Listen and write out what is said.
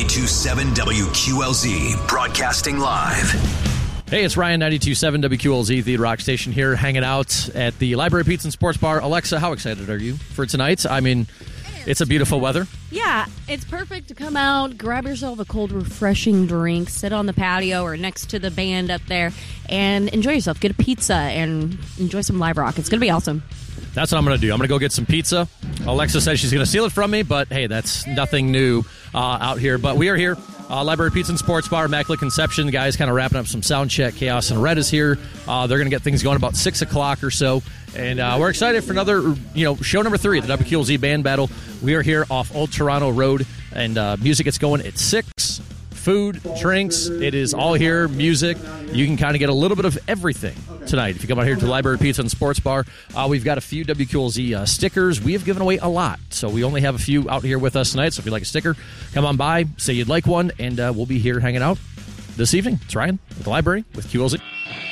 92.7 WQLZ, broadcasting live. Hey, it's Ryan, 92.7 WQLZ, the rock station here, hanging out at the Library Pizza and Sports Bar. Alexa, how excited are you for tonight? I mean, it's a beautiful weather. Yeah, it's perfect to come out, grab yourself a cold, refreshing drink, sit on the patio or next to the band up there, and enjoy yourself. Get a pizza and enjoy some live rock. It's going to be awesome. That's what I'm going to do. I'm going to go get some pizza. Alexa says she's going to steal it from me, but hey, that's nothing new out here. But we are here, Library Pizza and Sports Bar, Immaculate Conception. The guys kind of wrapping up some sound check. Chaos and Red is here. They're going to get things going about 6 o'clock or so. And we're excited for another, show number 3, the WQLZ Band Battle. We are here off Old Toronto Road, and music gets going at 6. Food, drinks, it is all here, music. You can kind of get a little bit of everything tonight. If you come out here to the Library Pizza and Sports Bar, we've got a few WQLZ stickers. We have given away a lot, so we only have a few out here with us tonight. So if you'd like a sticker, come on by, say you'd like one, and we'll be here hanging out this evening. It's Ryan with the Library with QLZ.